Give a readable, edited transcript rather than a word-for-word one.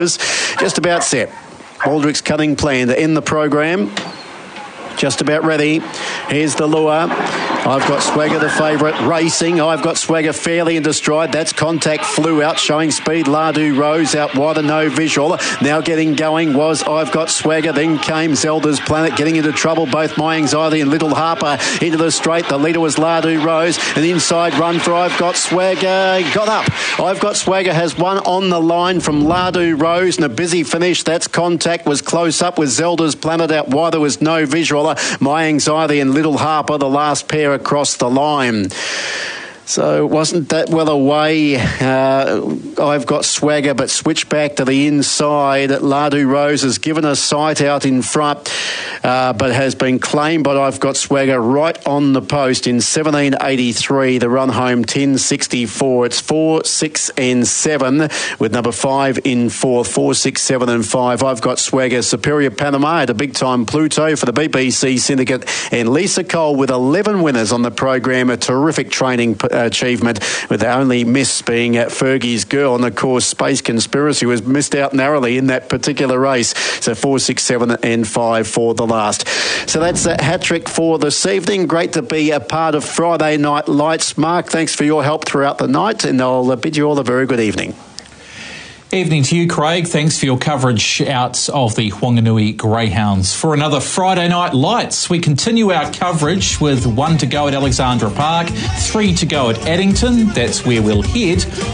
Just about set. Baldrick's Cunning Plan to end the program. Just about ready. Here's the lure. I've got Swagger, the favourite, racing. I've got Swagger fairly into stride. That's Contact Flew out, showing speed. Lardu Rose out wider, no visual. Now getting going was I've got Swagger. Then came Zelda's Planet, getting into trouble. Both My Anxiety and Little Harper into the straight. The leader was Lardu Rose. An inside run for I've got Swagger. Got up. I've got Swagger has one on the line from Lardu Rose, and a busy finish. That's Contact was close up with Zelda's Planet out wide. There was no visual. My Anxiety and Little Harper, the last pair across the line. So it wasn't that well away. I've got Swagger, but switch back to the inside. Lardu Rose has given a sight out in front, but has been claimed. But I've got Swagger right on the post in 17.83. The run home 10.64. It's 4, 6 and 7 with number 5 in 4th. 4, 6, 7 and 5. I've got Swagger. Superior Panama at a big time Pluto for the BBC Syndicate, and Lisa Cole with 11 winners on the program. A terrific training achievement, with the only miss being at Fergie's Girl, and of course Space Conspiracy was missed out narrowly in that particular race. So 4, 6, 7 and 5 for the last. So that's a hat-trick for this evening. Great to be a part of Friday Night Lights. Mark, thanks for your help throughout the night, and I'll bid you all a very good evening. Evening to you, Craig. Thanks for your coverage out of the Whanganui Greyhounds. For another Friday Night Lights, we continue our coverage with 1 to go at Alexandra Park, 3 to go at Addington. That's where we'll head.